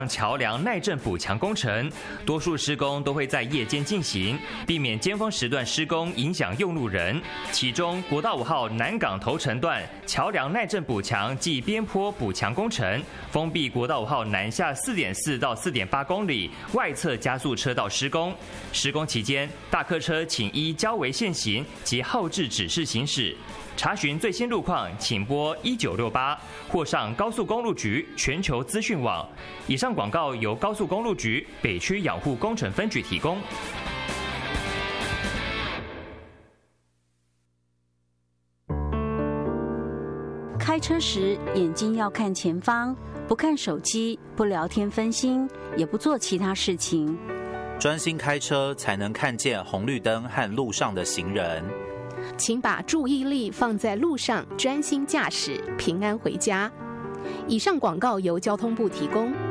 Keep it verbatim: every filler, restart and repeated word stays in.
桥梁耐震补强工程，多数施工都会在夜间进行，避免尖峰时段施工影响用路人。其中，国道五号南港头城段桥梁耐震补强暨边坡补强工程，封闭国道五号南下 四点四 到 四点八 公里外侧加速车道施工。施工期间，大客车请依交维限行及后置指示行驶。查询最新路况，请拨一九六八或上高速公路局全球资讯网。以上广告由高速公路局北区养护工程分局提供。 开车时眼睛要看前方，不看手机，不聊天分心，也不做其他事情。 专心开车才能看见红绿灯和路上的行人。 请把注意力放在路上，专心驾驶，平安回家。以上广告由交通部提供。